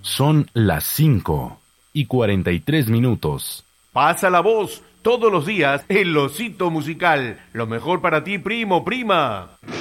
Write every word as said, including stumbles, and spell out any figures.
Son las cinco y cuarenta y tres minutos. Pasa la voz todos los días, el osito musical. Lo mejor para ti, primo, prima.